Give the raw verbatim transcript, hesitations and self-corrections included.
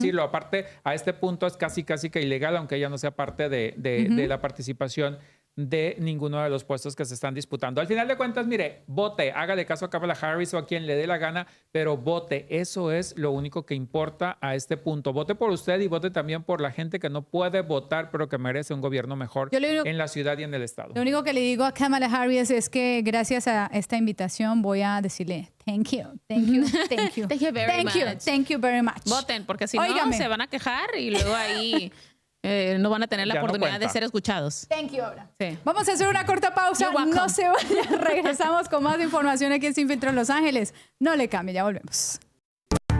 decirlo. Aparte, a este punto es casi, casi que ilegal, aunque ella no sea parte de, de, uh-huh. de la participación de ninguno de los puestos que se están disputando. Al final de cuentas, mire, vote, hágale caso a Kamala Harris o a quien le dé la gana, pero vote. Eso es lo único que importa a este punto. Vote por usted y vote también por la gente que no puede votar, pero que merece un gobierno mejor digo, en la ciudad y en el estado. Lo único que le digo a Kamala Harris es que gracias a esta invitación voy a decirle thank you, thank you, thank you. Thank you very thank much. You, thank you very much. Voten, porque si Óigame. no se van a quejar y luego ahí... Eh, no van a tener la ya oportunidad no de ser escuchados. Thank you, Obra. Sí. Vamos a hacer una corta pausa. No se vayan. Regresamos con más información aquí en Sin Filtro en Los Ángeles. No le cambie, ya volvemos.